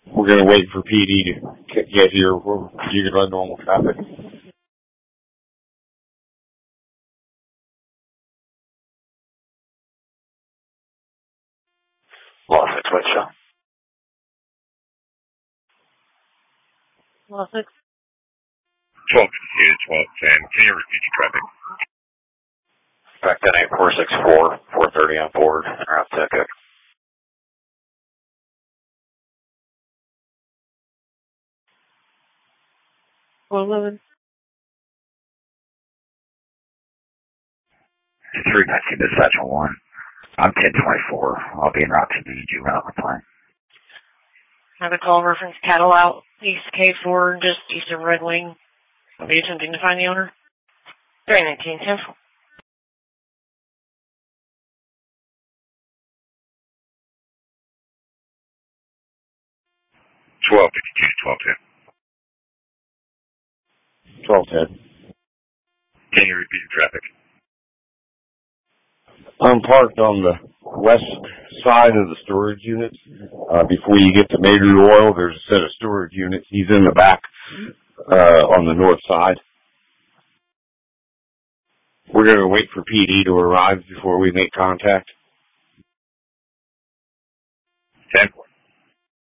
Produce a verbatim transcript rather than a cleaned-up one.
We're going to wait for P D to get here. You can run normal traffic. Law six, White Shell. Law six. twelve fifty-two, twelve ten. Can you repeat your traffic? Back ten eight four six four, four thirty on board, and route to Cook. four eleven. three nineteen dispatch one. I'm ten twenty-four. I'll be en route to the juvenile complaint. Have a call reference cattle out east K four, just east of Red Wing. Are you attempting to find the owner? three nineteen, ten four. twelve fifty-two, twelve ten. twelve ten. Can you repeat your traffic? I'm parked on the west side of the storage units. Uh, before you get to Mader Oil, there's a set of storage units. He's in the back uh, on the north side. We're going to wait for P D to arrive before we make contact. ten.